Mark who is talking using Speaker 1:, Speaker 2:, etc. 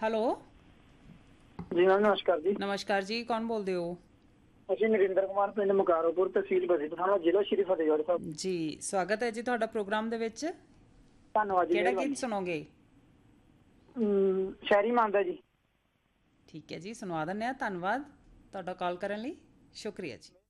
Speaker 1: Hello.
Speaker 2: ਜੀ ma'am ਨਮਸਕਾਰ ਜੀ।
Speaker 1: ਨਮਸਕਾਰ ਜੀ, ਕੌਣ ਬੋਲਦੇ ਹੋ?
Speaker 2: ਅਸੀਂ ਨਰਿੰਦਰ ਕੁਮਾਰ, ਪਿੰਡ ਮੁਕਾਰੋਪੁਰ, ਤਹਿਸੀਲ ਬਸੀ ਪਠਾਣਾ, ਜ਼ਿਲ੍ਹਾ ਸ਼੍ਰੀ ਫਤਿਹਗੜ੍ਹ ਸਾਹਿਬ।
Speaker 1: ਜੀ, ਸਵਾਗਤ ਹੈ ਜੀ ਤੁਹਾਡਾ ਪ੍ਰੋਗਰਾਮ ਦੇ ਵਿੱਚ।
Speaker 2: ਧੰਨਵਾਦ ਜੀ,
Speaker 1: ਕਿਹੜਾ
Speaker 2: ਮਿਹਰਬਾਨੀ।
Speaker 1: ਗੀਤ ਸੁਣੋਗੇ?
Speaker 2: ਸ਼ਾਇਰੀ ਮੰਨਦਾ ਜੀ।
Speaker 1: ਠੀਕ ਹੈ ਜੀ, ਸੁਣਵਾ ਦਿੰਦੇ ਹਾਂ। ਧੰਨਵਾਦ ਤੁਹਾਡਾ ਕਾਲ ਕਰਨ ਲਈ, ਸ਼ੁਕਰੀਆ ਜੀ।